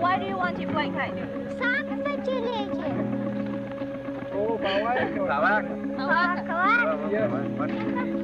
why do you want to play kite? Самка телечек. О, балайка. Собака. Собака. Колокола. Yes.